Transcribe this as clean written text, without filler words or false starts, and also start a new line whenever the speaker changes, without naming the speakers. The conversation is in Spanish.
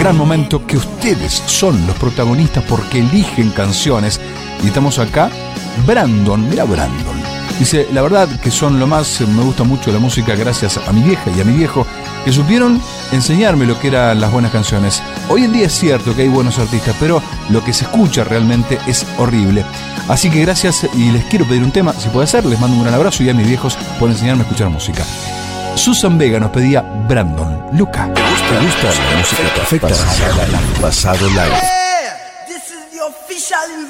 gran momento que ustedes son los protagonistas porque eligen canciones. Y estamos acá, Brandon, mira Brandon. Dice, la verdad que son lo más, me gusta mucho la música gracias a mi vieja y a mi viejo, que supieron enseñarme lo que eran las buenas canciones. Hoy en día es cierto que hay buenos artistas, pero lo que se escucha realmente es horrible. Así que gracias y les quiero pedir un tema, si puede ser, les mando un gran abrazo y a mis viejos por enseñarme a escuchar música. Susan Vega nos pedía Brandon. Luca.
¿Te gusta la música perfecta? Pasado live.